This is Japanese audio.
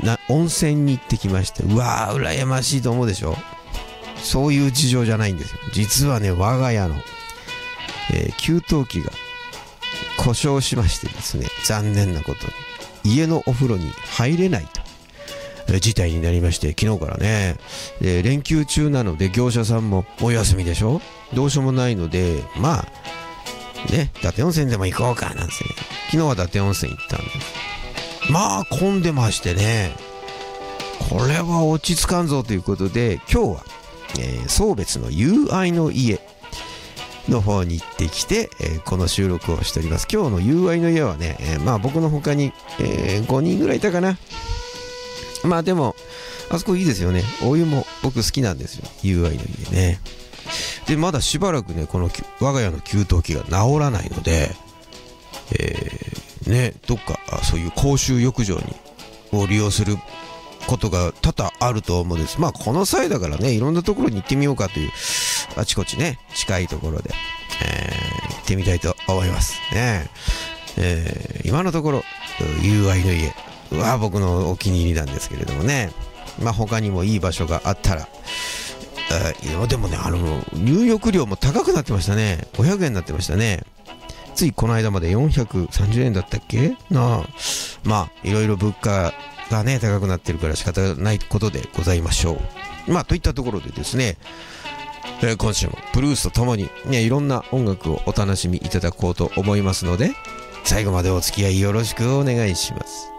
温泉に行ってきまして、うわー羨ましいと思うでしょ。そういう事情じゃないんですよ。実はね、我が家の、給湯器が故障しましてですね、残念なことに家のお風呂に入れないと、事態になりまして、昨日からね、連休中なので業者さんもお休みでしょ、どうしようもないので、まあね、伊達温泉でも行こうかなんですね。昨日は伊達温泉行ったんです。まあ混んでましてね、これは落ち着かんぞということで、今日は、送別の友愛の家の方に行ってきて、この収録をしております。今日の友愛の家はね、まあ僕の他に、5人ぐらいいたかな。まあでもあそこいいですよね。お湯も僕好きなんですよ、友愛の家ね。でまだしばらくね、この我が家の給湯器が治らないので、ね、どっかそういう公衆浴場を利用することが多々あると思うんです。まあこの際だからね、いろんなところに行ってみようかという、あちこちね、近いところで、行ってみたいと思いますね。今のところ友愛の家は僕のお気に入りなんですけれどもね、まあ他にもいい場所があったら、でもね、入浴料も高くなってましたね。500円になってましたね。ついこの間まで430円だったっけなあ。まあいろいろ物価がね高くなってるから仕方ないことでございましょう。まあといったところでですね、今週もブルースとともにね、いろんな音楽をお楽しみいただこうと思いますので、最後までお付き合いよろしくお願いします。